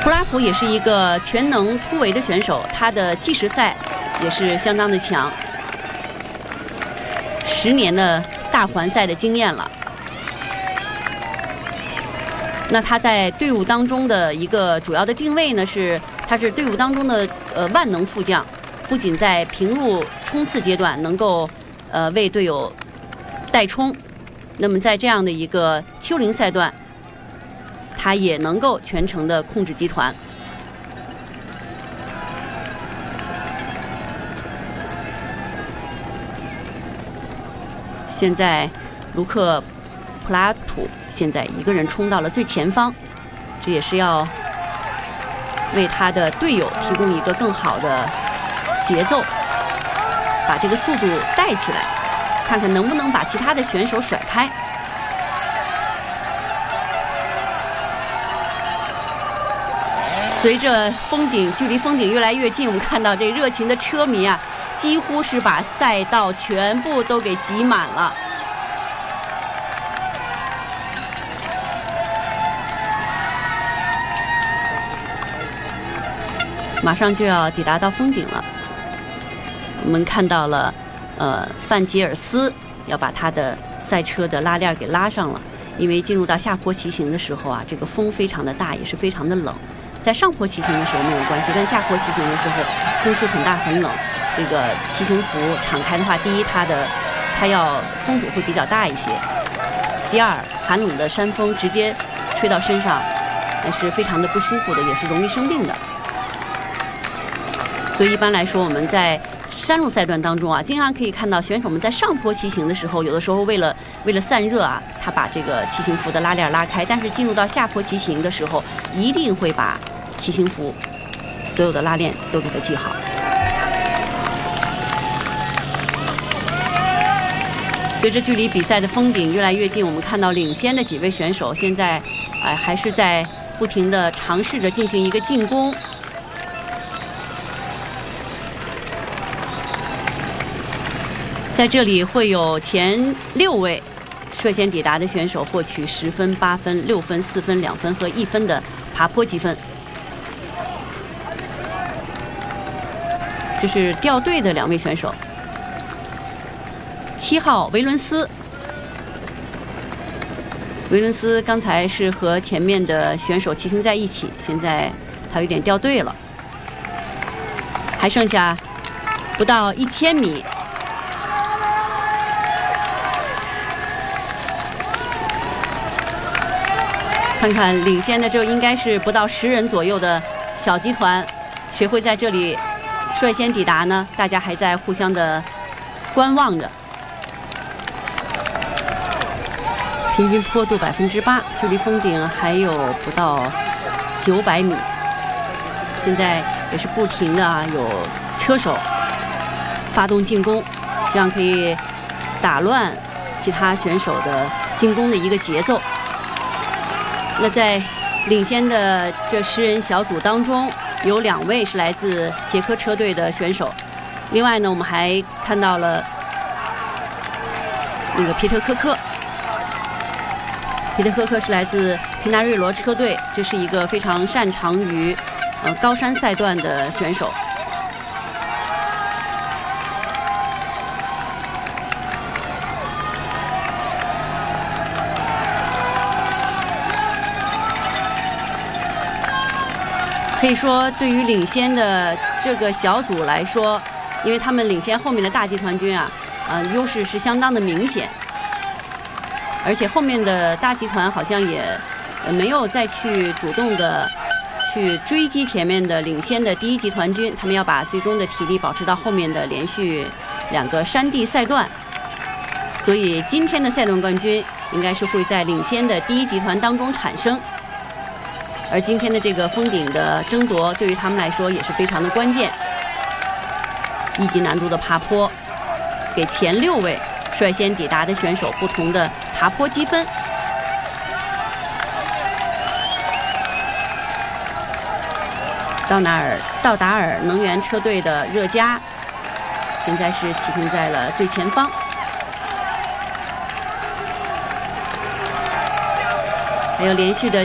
普拉普也是一个全能突围的选手，他的计时赛也是相当的强，10年的大环赛的经验了。那他在队伍当中的一个主要的定位呢是，他是队伍当中的万能副将，不仅在平路冲刺阶段能够为队友带冲，那么在这样的一个丘陵赛段，他也能够全程的控制集团。现在卢克普拉普现在一个人冲到了最前方，这也是要为他的队友提供一个更好的节奏，把这个速度带起来，看看能不能把其他的选手甩开。随着距离峰顶越来越近，我们看到这热情的车迷啊，几乎是把赛道全部都给挤满了。马上就要抵达到峰顶了，我们看到了，范吉尔斯要把他的赛车的拉链给拉上了，因为进入到下坡骑行的时候啊，这个风非常的大，也是非常的冷。在上坡骑行的时候没有关系，但下坡骑行的时候风速很大很冷，这个骑行服敞开的话，第一它要风阻会比较大一些，第二寒冷的山风直接吹到身上也是非常的不舒服的，也是容易生病的。所以一般来说，我们在山路赛段当中啊，经常可以看到选手们在上坡骑行的时候，有的时候为了散热啊，他把这个骑行服的拉链拉开，但是进入到下坡骑行的时候，一定会把骑行服所有的拉链都给它系好。随着距离比赛的峰顶越来越近，我们看到领先的几位选手现在还是在不停地尝试着进行一个进攻。在这里会有前6位率先抵达的选手获取10分、8分、6分、4分、2分和1分的爬坡积分。这是掉队的2位选手，7号维伦斯。维伦斯刚才是和前面的选手骑行在一起，现在他有点掉队了，还剩下不到1000米。看看领先的这应该是不到10人左右的小集团，谁会在这里率先抵达呢？大家还在互相的观望着。平均坡度8%，距离峰顶还有不到900米。现在也是不停的有车手发动进攻，这样可以打乱其他选手的进攻的一个节奏。那在领先的这10人小组当中，有2位是来自捷克车队的选手。另外呢，我们还看到了那个皮特科克。皮特科克是来自皮纳瑞罗车队，这是一个非常擅长于高山赛段的选手。可以说，对于领先的这个小组来说，因为他们领先后面的大集团军啊，优势是相当的明显。而且后面的大集团好像也没有再去主动的去追击前面的领先的第一集团军，他们要把最终的体力保持到后面的连续2个山地赛段。所以今天的赛段冠军应该是会在领先的第一集团当中产生。而今天的这个峰顶的争夺对于他们来说也是非常的关键。1级难度的爬坡，给前6位率先抵达的选手不同的爬坡积分。道达尔能源车队的热加现在是骑行在了最前方，还有连续的